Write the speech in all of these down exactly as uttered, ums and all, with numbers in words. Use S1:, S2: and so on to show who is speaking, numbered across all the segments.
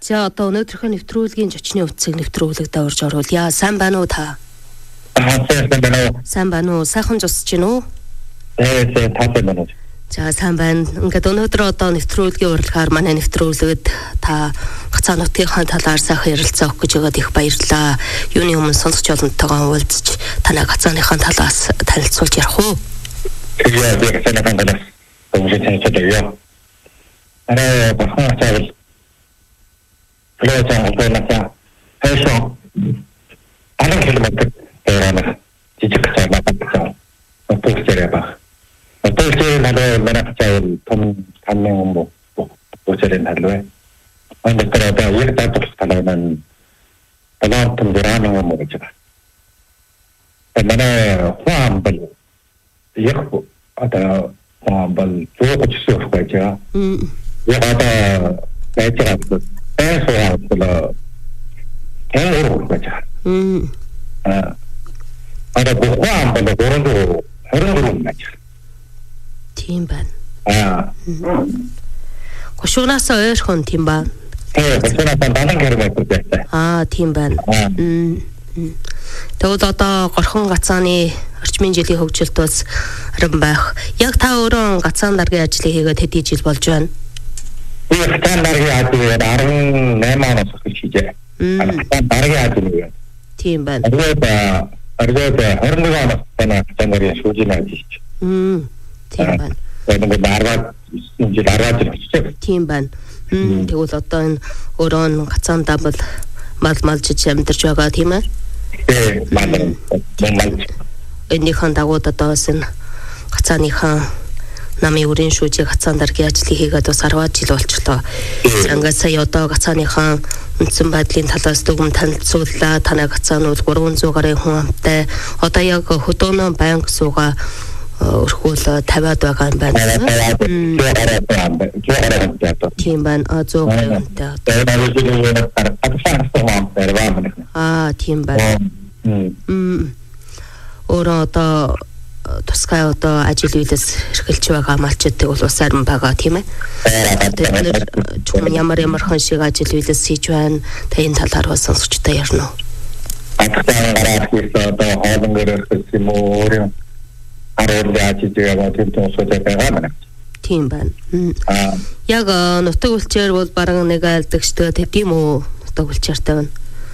S1: За одоо өнөөдрийнхөө нэвтрүүлгийн зочны утсыг нэвтрүүлэгт орж оруулъя. Сайн байна уу та?
S2: сайн байна уу?
S1: Сайн байна уу? Сайхан зусж гин үү?
S2: Ээ, сайн байна уу?
S1: За сайн байна. Ингээд өнөөдөр одоо нэвтрүүлгийн урилгаар манай нэвтрүүлэгт та Гацаа нутгийнхаа талаар сайхан ярилцаа өгөх гэж байгаад их баярлалаа. Юуны өмнө сонсогч олонтойгоо уулзч танай Гацааныхаа талаас танилцуулж ярих уу?
S2: Тэгээ би Гацааныхаа талаас уулзж танилцуулъя. Арай бахан цаавал Плейтан олоонаа хэшо алан километр тэрэнэ жижиг цаа батсан. Отоосэрэ баг. Отоосэрэ надад манайх цаавал том тамны өмбө өчөрэн халвэ. Андаа тэрэ яг татах талаан талаан том дөраны өмбө гэж байна. Манай хаамбал яг одоо хаамбал зөөгч суух байж байгаа. Яг одоо байцаа Eso la eh baca. Hmm. Ah. Ada bukan pada orang tu orang baca.
S1: Timban.
S2: Ah.
S1: Koshuna sa er kon timban.
S2: Eh, koshuna tandan kermay project.
S1: Ah, timban. Hmm. Тэгвэл одоо горхон Гацааны орчмын жилийн хөгжилт бас харин байх. Яг та өөрөө Гацаан даргын ажлыг хийгээд хэдий жил болж байна?
S2: Ik sta daar gehaald, daarom neem aan als geschieden. Ik sta daar gehaald.
S1: Team ben.
S2: Er wordt, er wordt, er moet aan het zijn er een soort van iets.
S1: Hmm. Team ben.
S2: En dan daar wat, je daar wat je.
S1: Team ben. Hmm. Тэгвэл одоо энэ өөрөө Гацаан дабл мал малж амьдарч байгаа тийм ээ?
S2: Ээ, мал мал.
S1: Энийхэн дагуу одоо бас энэ Гацааныхаа намын үрийн шүүжийг Гацаан даргын ажлыг хийгээд бас арваад жил болчихлоо. Ингээд сая одоо Гацааныхаа үндсэн байдлын талаас дүгм танилцууллаа. Танай Гацаан бол гурван зуун гаруй хүн амтай. Одоо яг хөдөөнөө банк сууга өрхүүл тавиад байгаа юм байна. Тийм байна. А зуун гаруйтай. Аа, тийм байна. Мм. Өөрөө одоо тусгай одоо ажил үйлс эрхэлж байгаа малчдыг бол бас арим байгаа тийм ээ. Бид нэр чум ямар ямар хон шиг ажил үйлс хийж байна. Та энэ талаар бас сонсогчтой ярина уу?
S2: Атган гараад хийсэн одоо хоолн гэрээс юм уу? Арууд яаж байгаа тийм тусгай байгаа мэн.
S1: Тийм байна. Аа. Яг нутаг үлчээр бол бараг нэг айлдагчтай тийм үү? Нутаг үлчээртэй байна.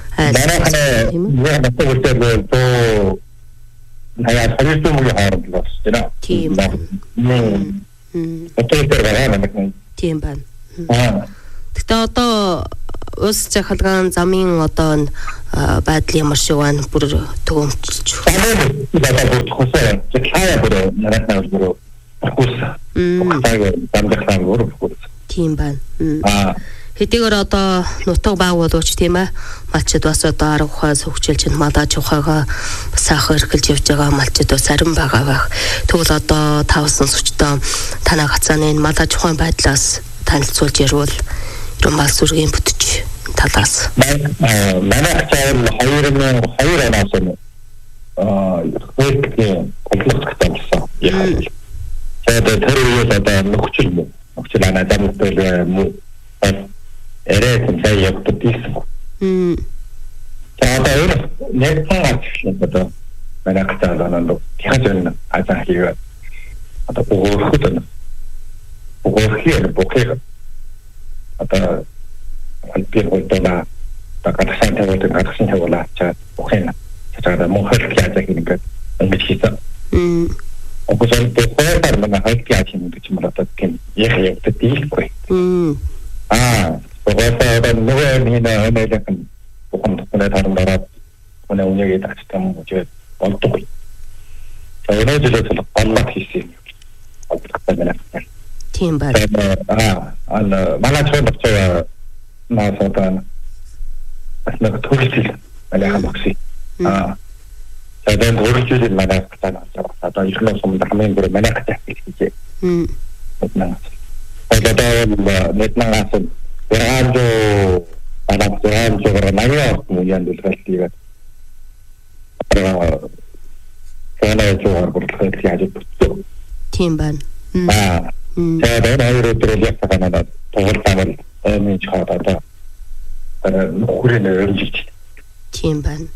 S2: Аа. Яг нутаг үлчээр бол Naya service mo yung harap los, dina.
S1: Team.
S2: Hmm. Hmm. Ito yung terbaga na nagmay.
S1: Team ban. Ah. Тэгтээ одоо ус захалгаан замын одоо байдлын маршруан бүр төгөмжилж.
S2: Бата хосоо. Цэхая бүр нарахнаа бүр акуса.
S1: Мм.
S2: Тамдахлаа бүр акуса.
S1: Team ban.
S2: Аа.
S1: Хэдийгээр одоо нутаг байгуулууч тийм ээ малчид бас одоо арга ухаас хөгжүүлж ин малаж ухаагаа сайхан эрхэлж явж байгаа малчид бас арим байгаа байх. Тэгвэл одоо тавсан сүчтэй танай Гацааны энэ малаж ухаан байдлаас танилцуулж ярил ер нь мал сүргийн бүтэж талаас.
S2: Манай цаавал хоёр мянга хоёр оноос нь аа хөөкийн комплекстэй болсон. Яг. Тэгээд тэр үеэс одоо нөхцөл мө. Нөхцөл анаа замтай мө. Эрэ тэмцээ явдаг гэсэн.
S1: Мм.
S2: Тэгээд нэг цагаас одоо манай Гацаанд яг зөв ажаа хийгээ. Одоо богоохот нь. Богоохиэр богоох. Одоо альпир болдоо та Гацаан тавьдаг Гацаан тавьлаа чад бохина. Чад мөн хөлт яаж хийгээд ингэж хийсэн.
S1: Мм.
S2: Огцон бохоор манай хөлт яаж хийгээд ч юм уу одоо тийм яг явдаг дийлгүй.
S1: Мм.
S2: Аа Богота нөгөө нэг нэлээд бухам тоног тарамдараад манай үнэгээ тагтсан үгүй болдоггүй. Тэгээд зөвхөн онлог хийсэн.
S1: Тийм байна.
S2: Аа, ан манай цогцоо наасаа бас нэг төрөлтэй манай хамгси. Аа. Тэгээд төрөлтэй манай хатана одоо ихнээс өмнө хамгийн гол манай хатаа хийжээ. Хм. Тэгээд нэг нагаас Peranjo, anak peranjo karena kemudian diselesaikan. Karena itu harus diselesaikan betul.
S1: Timban.
S2: Ah, saya dah dah itu terus karena ada total taman ini cakap ada нөхрийн өрнжилж.
S1: Тийм байна.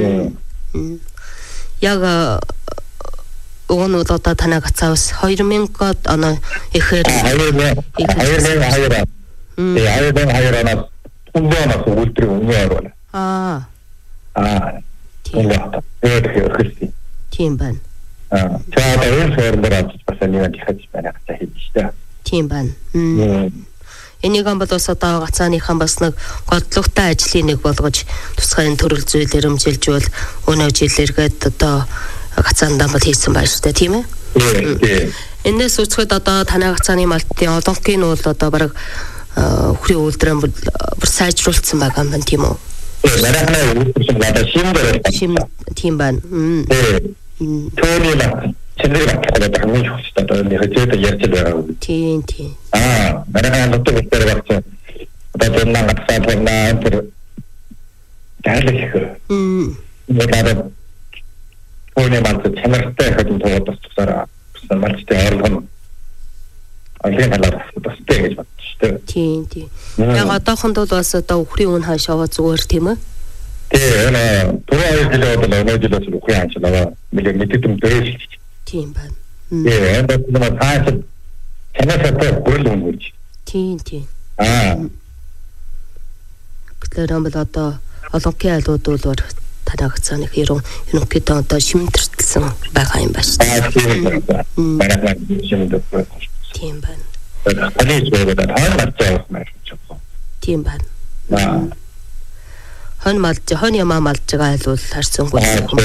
S1: Яг өгнүүд одоо танаа гацаавс two thousand оноо ихээр
S2: хоёр thousand two э two thousand two оноо тундаас үлдэр өмнө байна.
S1: Аа.
S2: Аа. Тийм байна.
S1: Тийм байна.
S2: Аа. За энэ сөрөөр бас нэг ихэж байна гэж хэлж байна.
S1: Тийм байна. Энийг бол бас одоо гацааныхан бас нэг годлогтой ажлын нэг болгож тусгай төрөл зүйл эрэмжилжүүл өнөө жилэргээд одоо гацаандаа бол хийсэн байна шүү дээ, тийм ээ?
S2: Тийм.
S1: Энэс үцхэд одоо танай гацааны малтын олонхын бол одоо бараг хүрээ үйлдвэрэн бүр сайжруулсан байгаа юм байна, тийм үү?
S2: Марахнаа үйлдвэрсэн надад шимдэр.
S1: Шим тийм байна.
S2: Тийм. Төөний Тэндэр батлаад хамгийн чухал одоо нэг хэзээ ярьж байгаа.
S1: Тийм тийм.
S2: Аа, мараа нутаг дээр багц. Одоо энэ гацаад байна тэр даалгах. Мм. Надад өнөө малт чанартай хэдэн тоо тусаараа малчтай орлого. Алин халаар бас тэгэж бодчихтой.
S1: Тийм тийм. Яг одоохонд бол бас одоо үхрийн үн хаашаа зүгээр тийм ээ.
S2: Тийм ээ. Түрүү жилээ бол өнөө жилээс үхрийн хаашаа нэг мэдээм дөрөж.
S1: Тийм байна.
S2: Ээ, энэ бол цааш танастай хурл өнгөрч.
S1: Тийм тийм.
S2: Аа.
S1: Тэгэхээр бол одоо олонхын айлууд бол танай гацааны хэрэг ерөнхийдөө одоо шимтэрсэн байгаа юм байна шүү дээ.
S2: Аа, тийм байна. Бараг шимтэрсэн.
S1: Тийм байна.
S2: Алиж байгаа тань марцаа байна.
S1: Тийм байна.
S2: Аа.
S1: Хон малж, хон ямаа малж байгаа айлуул харсангүй.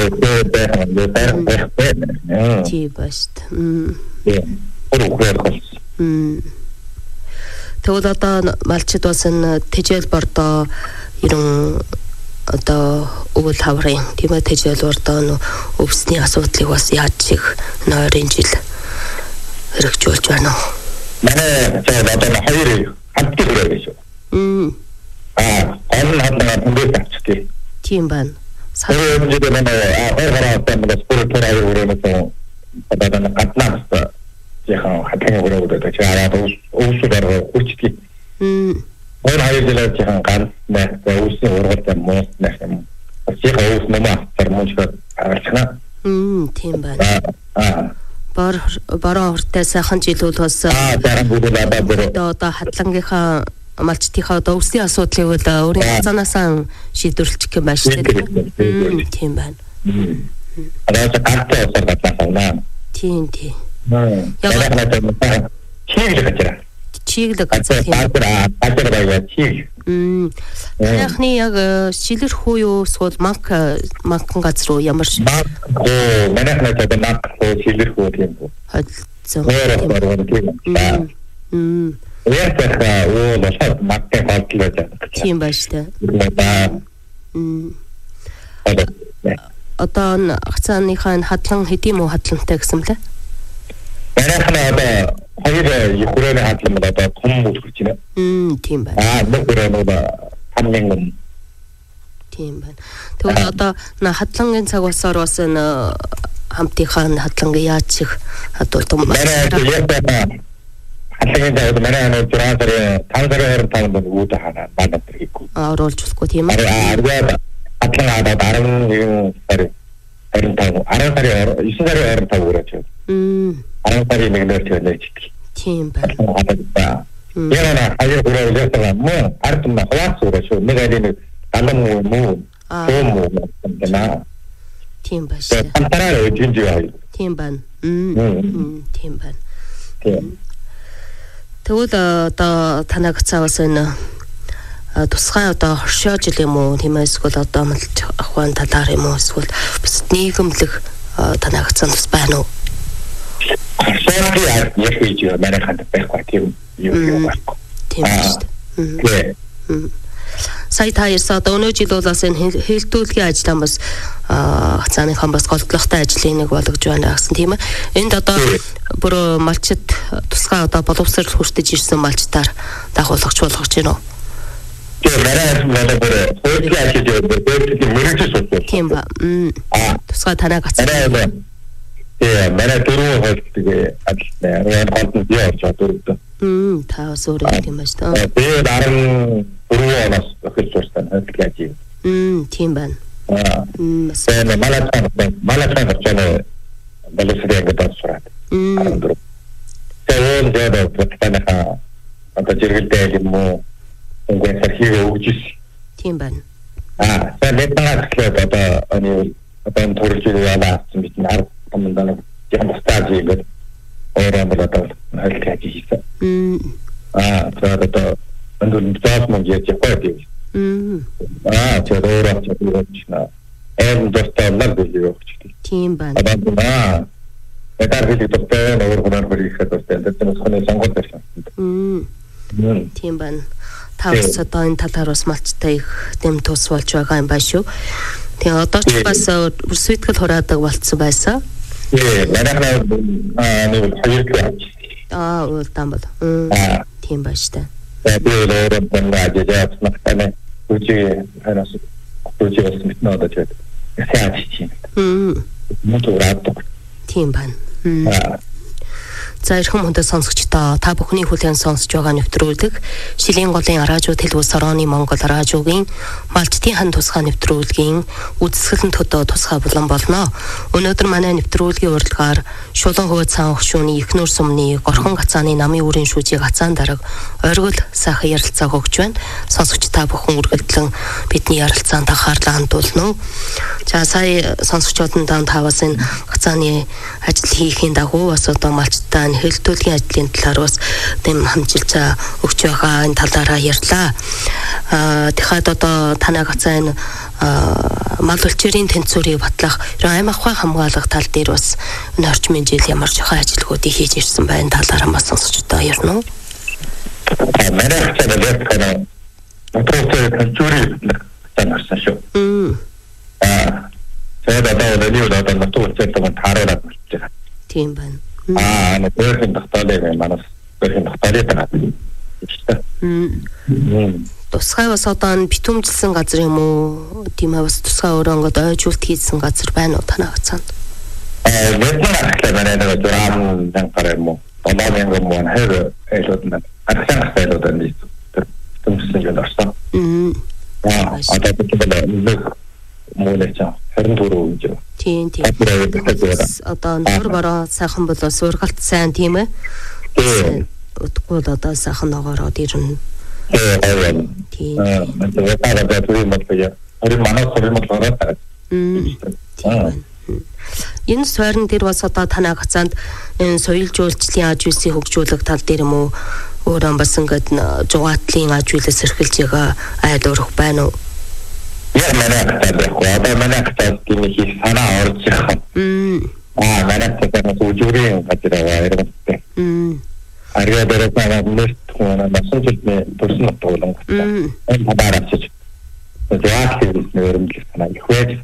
S1: Тийм ба шүү дээ. Мм. Тэгвэл одоо малчид бас энэ тэжээл бордоо ерөн одоо өвөл хаврын тийм ээ тэжээл бордоо өвсний асуудлыг бас яаж их нойрын жил хэрэгжүүлж байна уу?
S2: Манай цаа одоо хоёр хамт хүрээ шүү.
S1: Мм.
S2: Аа, энэ хатнаа бүлээх авчдаг.
S1: Тийм байна.
S2: Сарын өмнөд манай аа хараа спорт төрөөр өрөөнөсөн одоо нэг гатнаас яхан хатны өрөөнөд чараад уусудаар хүчтэй.
S1: Мм.
S2: Өөр хоёр жилээр яхан ганц нэг уусны ургалтай мост нэг юм. Асих уус нэмаа тэрмочг арчна.
S1: Мм, тийм байна.
S2: Аа.
S1: Бар бараа хортой сайхан жилүүд бас
S2: аа заран бүлээ одоо
S1: одоо хатлангийнхаа малчтынхаа одоо өвсний асуудлыг бол өөрийн цаанаасаа шийдвэрлэх юм байна шүү дээ. Тийм байна.
S2: Одоо гартаа усаар
S1: тийм тийм.
S2: Яг чиглэг гэж.
S1: Чиглэг гэж.
S2: Аа, аа, чиг.
S1: Мм. Яхны яг шилэрхүү юу эсвэл манк манкан газар руу ямар шиг.
S2: Оо, манайхнаа одоо манк шилэрхүү тийм үү.
S1: Хоцсон. Мм.
S2: Яагаад оо лошад мактай хаалтлаа гэж.
S1: Тийм ба штэ. Мм. Одоо гацааныхаа хадлан хэдийн муу хадлантай гэсэн мөлий?
S2: Манайхнаа одоо хоёр их хүрээний хадлан одоо том үлгэрч байна.
S1: Мм, тийм байна.
S2: Аа, нэг хүрээ нөө хамлын.
S1: Тийм байна. Тэгвэл одоо хадлангийн цаг болсоор бас энэ хамтынхаа хадлангийн яаж их хадвалт юм
S2: байна. Хатлын дээр манай нэг зураг таван сарын таванд үүдэ ханаа надад хэрэггүй.
S1: Аа, оруулж болохгүй тийм ээ.
S2: Аа, хатлын хадаад арван сарын харин тав арван сарын нine сарын тав үрэж.
S1: Мм.
S2: арван сарын нэгнээр төлөж.
S1: Тийм байна.
S2: Яна аяа үрэж байгаа мөн ард нь хаваац үрэж нэг айлын галан муу муу муу
S1: тийм байна.
S2: Тантараа үжинж яа.
S1: Тийм байна. Мм. Тийм байна.
S2: Тийм.
S1: Тэгвэл одоо танай гацаавас энэ тусгай одоо хоршоо жил юм уу тийм ээ эсвэл одоо малч ахуйн талаар юм уу эсвэл бусад нийгэмлэг танай гацаан тус байна уу?
S2: Хоршоо яг хийж манай ханд байхгүй тийм юу байхгүй.
S1: Тийм шүү дээ. Сая та ярьсан одоо өнөө жил бол бас энэ хэлтүүлгийн ажлаа бас гацааныхан бас голдлогтой ажлын нэг болгож байна гэсэн тийм ээ. Энд одоо бүр малчид тусгай одоо боловсрол хүртэж ирсэн малчдаар дагуулгач болгож байна уу?
S2: Тийм мараа мараа бүр хөөцөө ажил явуулдаг мөрөж суудаг.
S1: Тийм ба. Аа тусгай танай гацаа.
S2: Тийм мараа дөрөв хөөцөө ажил нэр гонтон бий орж чаддаг.
S1: Мм та суур юм байна шүү дээ.
S2: Тэгээд аран дөрөв оноос өгөх зүйлсэн хэлж.
S1: Мм, тийм байна.
S2: Аа.
S1: Мм,
S2: энэ малатан малатан гэж балесрэг гэдэг сураад.
S1: Мм.
S2: Тэгээд тэгээд бодтанаха одоо зэрэгэлдээ юм уу ингээд хэрхийг өгч.
S1: Тийм байна.
S2: Аа, тэгээд нэгдээд одоо ани одоо төрж яваа гэсэн бид нар тамдана юм стаж ингээд өөрөө одоо хэлж хийсэн.
S1: Мм.
S2: Аа, тэгээд одоо андуул таас мөн яаж явах.
S1: Мм.
S2: Аа, тэгээд өөрөө чадварч энд досталлаг гэж.
S1: Тийм байна.
S2: Аа. Эдгээр хэлийг төгтөө өөр гонор хөрийхэд төгтөө энэ зөвхөн сонгол байсан.
S1: Мм. Тийм байна. Та бас одоо энэ талаар бас малчтай их дэм тус болж байгаа юм байна шүү. Тэгээ одоо ч бас сүтгэл хураадаг болцсон байсан.
S2: Ээ, манайхаа аа нэг хоёр гэж.
S1: Аа, уулдан бол. Мм. Тийм байна шүү дээ.
S2: Тэгээд өөрөө бонгаа яаж магтана үгүй ханаас үгүй бас мэднэ одоо тэгээд яач чинь.
S1: Мм.
S2: Мотораад.
S1: Тийм байна. За ирхэн хүндэт сонсогчдоо та бүхний хүлээн сонсож байгаа нэвтрүүлэг Шилийн голын радио телевиз орооны Монгол радиогийн малчтын хан тусгай нэвтрүүлгийн үзэсгэлэн төдөө тусгай болон болно. Өнөөдөр манай нэвтрүүлгийн урилгаар Шулуун хөвд цаан хшууны Ихнүр сумны Горхон гацааны намын үрийн шүүжийг гацаан дараг оргил сайхан ярилцааг өгч байна. Сонсогч та бүхэн үргэлжлэн бидний ярилцаанд анхаарлаа хандуулна. За сая сонсогчдод та бас энэ гацааны ажил хийхийн дагуу бас одоо малчтаа хэлтүүлгийн ажлын талаар бас тэм хамжилж өгч байгаа энэ талаараа ярьлаа. Аа тэгэхэд одоо танай гацаа энэ мал улчирын тэнцвэрийг батлах аймаг ахуй хамгаалах тал дээр бас энэ орчмын жил ямар жоохон ажилгуудыг хийж ирсэн байна талаараа бас сонсогчдоо ярина уу?
S2: Манай гацаа дээр kana өтөртэй тэнцвэрийг таньсан шүү.
S1: Мм.
S2: Аа тэгээд одоо нэг удаа натур цэцэн таараад байна.
S1: Тийм байна.
S2: Аа, нэг өөрхөн тогтоолыг манаас өөрхөн тогтоолыг тагаад.
S1: Мм. Тусгай бас одоо битүүмжилсэн газар юм уу? Тийм ээ бас тусгай өөрөө ингээд ойжуулт хийсэн газар байна уу танай гацаанд?
S2: Аа, мэдээ манай нэг зураг дан гараа юм уу? Одоо нэг юм уу хэр элүүд нь архсан хэлүүд нь битүүмжилсэн юм байна.
S1: Мм.
S2: Аа, одоо бид нэг муулаач харин дөрөв гэж.
S1: Тийм тийм. Одоо нөр бороо сайхан болоо сургалт сайн тийм ээ. Тийм. Утггүй л одоо сайхан ногоороод ирнэ. Тийм.
S2: Аа, тэгээд одоо тийм болоо. Харин манай сургууль болоод.
S1: Тийм. Энэ суурин дээр бас одоо танай гацаанд энэ соёл жуулчлалын аж үйлсийг хөгжүүлэх тал дээр юм уу? Өөрөө бас ингээд жугаатлын аж үйлээс эрхэлж байгаа айл өрөх байна уу?
S2: Я манай одоо манай гацааны санаа орж байгаа.
S1: Мм.
S2: Аа, манай гацааны үжигрийн газар аваа.
S1: Мм.
S2: Арга дээр байгаа мэт хүн насжилтны төрсөн болон гацаа. Энэ хадаарч. Тэгээд нэрмэл санаа их байж.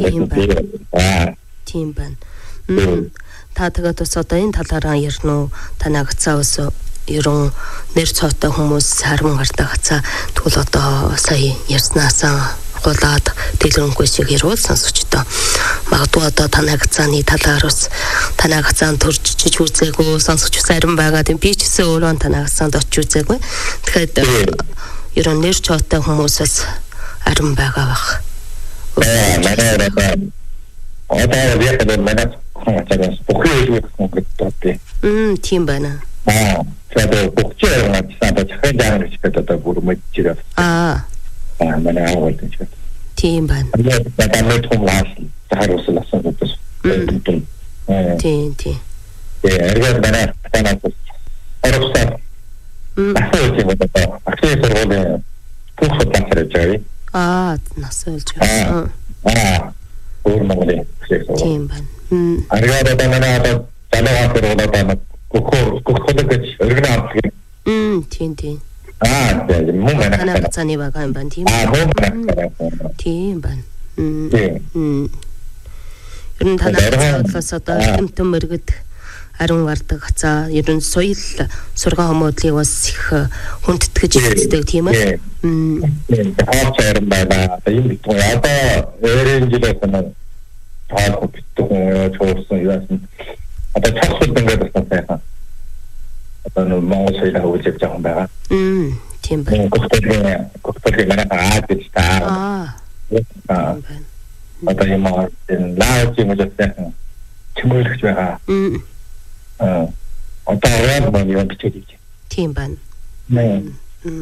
S2: Аа.
S1: Тийм байна. Мм. Та тэгээд бас одоо энэ талаараа ярина уу? Танай гацаа ус ерөн нэр цоотой хүмүүс харман гардаг гацаа тэгвэл одоо сая ярьснаасаа гулаад дэлгэрэнгүй шиг ярил сонсогчдоо. Магадгүй одоо танай гацааны талаар бас танай гацаанд төржиж үзээгүй сонсогч зарим байгаа. Тийм би ч гэсэн өөрөө танай гацаанд очиж үзээгүй. Тэгэхээр ерөн нэр цоотой хүмүүсээс арим байгаа бах.
S2: Аа, манай одоо яг манай гацаас бүхий их хүмүүс.
S1: Мм, тийм байна.
S2: Аа, тэгээд бүхий яг цаадаа захын даан гэж одоо бүр мэдчихээ.
S1: Аа.
S2: Аа, манай аваад гэж.
S1: Тийм байна.
S2: Тэгээд damit хүмүүс таарсан асууж байсан.
S1: Тийм, тийм.
S2: Э, яг манай танаас орохсаа. Асууж юм одоо ахлын сургуулийн түүх батарч байгаа.
S1: Аа, насуулж байгаа.
S2: Аа, өөр Монголын хэсэг.
S1: Тийм байна. Мм.
S2: Аргаад одоо манай одоо залгаа сургуулиудаа гөхөр гөхөдөг гэж өргөн авдаг.
S1: Мм, тийм, тийм.
S2: Аа, тийм мөн манай
S1: танай гацааны байгаа юм байна тийм.
S2: Аа, мөн.
S1: Тийм байна. Мм. Ер нь танай гацаас одоо эмтэн мэрэгд ариун гардаг гацаа ер нь соёл сургаан хүмүүдлийг бас их хүндэтгэж ирдэг тийм ээ. Мм.
S2: Тэгээд харин байна. Энэ битүү одоо өөрийн жилээс нь таад битүү чуулсан яасан. Одоо цогцол ингээд болсон сайхан. Одоо Монгол соёлыг хөгжиж байгаа юм байгаа.
S1: Мм. Тийм байна.
S2: Коктейль коктейль манай аа гэж таа. Аа. Одоо юм аа лаач юм гэж байна. Чимэрлэж байгаа.
S1: Мм.
S2: Аа. Одоо яг мөн юм бичиж.
S1: Тийм байна.
S2: Мм.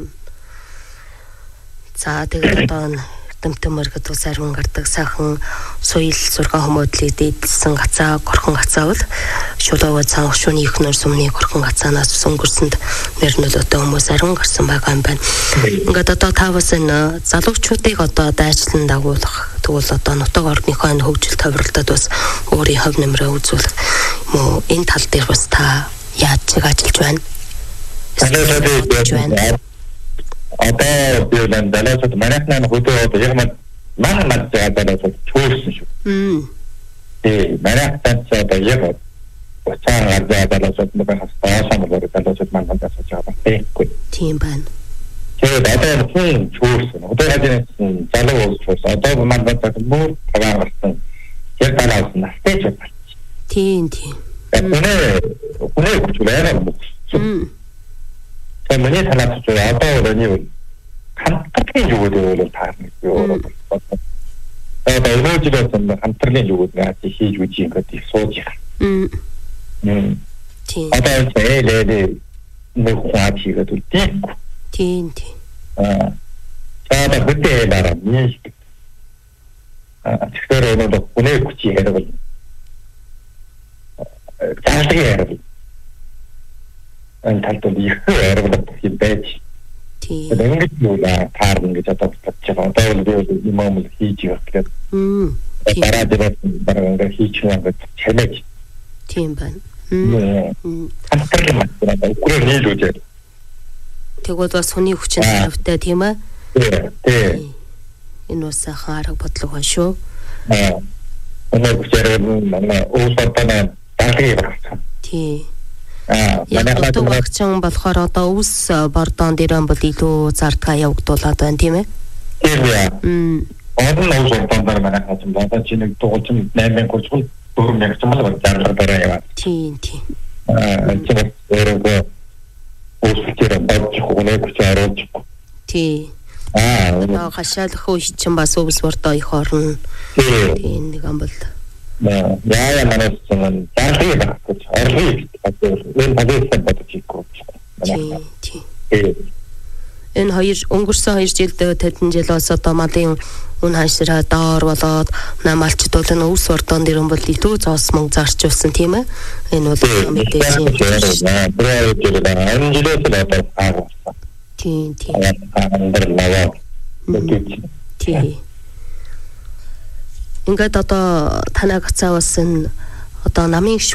S1: За тэгээд одоо тэмтэмэр гэдэг сарван гардаг сайхан соёл зургаан хүмүүдлийг дээдэлсэн гацаа горхон гацаа бол шулууга цаанх шүний ихнэр сумны горхон гацаанаас өнгөрсөнд нэрнөлөөтэй хүмүүс арван гарсан байгаа юм байна. Ингээд одоо таваас энэ залуучуудыг одоо дайчлан дагуулах тэгвэл одоо нутаг орныхоо энэ хөгжил товролтод бас өөрийн хөв нэмрээ үзүүлэх мөн энэ тал дээр бас та яаж ажиллаж байна?
S2: Одоо биелэн далайсад манайхнаа хөдөө одоо яг маань маань далайсад чөөрсөн шүү.
S1: Мм.
S2: Э манайхтай одоо яг уцаа далайсад нэг хастаа самбар далайсад маань далайсад байгаа байхгүй.
S1: Тийм байна.
S2: Тэгээд одоо хүн чөөрсөн. Одоо яг залуу уус одоо маань далайсад мөр таваарсан. Яг далайсад настай ч байна.
S1: Тийм тийм.
S2: Үнэ үнэ гэж байна.
S1: Мм.
S2: Миний танаас ч одоо өөрөний хамтлагийн юуг дээр таарна гэж юу. Одоо өөрөөр хэлбэл хамтлагийн юуг наад хийж үгүй ингээд их сууж их.
S1: Мм.
S2: Мм.
S1: Тийм.
S2: Одоо зээлээ нэг хаад хийгээд үлдээхгүй.
S1: Тийм тийм.
S2: Аа. За bëдээ дараа нэг. Аа тэгэхээр өнөөдөр үнэ хүч яриаг. Заалгийн яриаг. Энэ талд их яриаг юм байж.
S1: Тийм.
S2: Ингээд юу таарна гэж одоо бодож байгаа. Одоо би юм юм хийж явах гэдэг.
S1: Мм.
S2: Дараа дээр дараа ингээд хийж байгаа чамайг.
S1: Тийм байна. Мм.
S2: Хамтлагийн маань үгээр нийлүүлээд.
S1: Тэгвэл бас хүний хүчин тавтай тийм ээ.
S2: Тийм.
S1: Энэ бас хараг бодлого байна шүү.
S2: Аа. Өнөө хүчээр манай уусартаа даргыг багцсан.
S1: Тийм.
S2: Аа,
S1: манай багцсан болохоор одоо ус бордон дээрэн бол илүү зардгаа явагдуулаад байна тийм ээ.
S2: Тийм яа.
S1: Мм.
S2: Одон ус бордон дээр манай хацсан бодож чинь дугуйч найман гурвал дөрөв мянга цамал зарлаа дараа яваа.
S1: Тийм тийм.
S2: Аа, чинь өөрөө уусчээр бодож хүнээ хүч харуулж.
S1: Тийм.
S2: Аа,
S1: одоо хашаалх үе чинь бас ус бордоо их орно. Тийм нэг юм бол.
S2: Яа, яа манай чинь даргыг багцсан. Орлыг энэ багцсан бодож ийггүй.
S1: Тийм тийм. Энэ хоёр өнгөрсөн хоёр жилд тэдэн жил бас одоо малын үн ханшраа доор болоод намалчд бол энэ ус бордон дээр бол илүү зоос мөнгө зарчулсан тийм ээ. Энэ бол мэдээж юм. Тийм тийм. Тийм. Ингээд одоо танаа гацаа болсон одоо намын